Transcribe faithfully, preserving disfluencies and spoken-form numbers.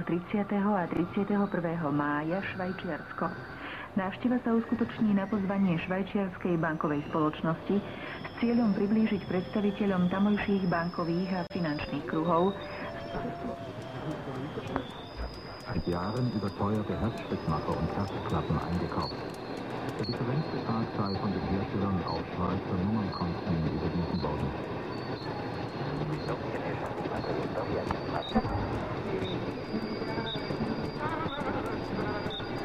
tridsiateho a tridsiateho prvého mája Švajčiarsko. Návšteva sa uskutoční na pozvanie švajčiarskej bankovej spoločnosti s cieľom priblížiť predstaviteľom tamojších bankových a finančných kruhov seit Jahren überteuerte Herzspritzmacher und Herzklappen eingekauft. Der Differenzbetragszahl von den Herstellern auf Schweizer Nummernkonten über die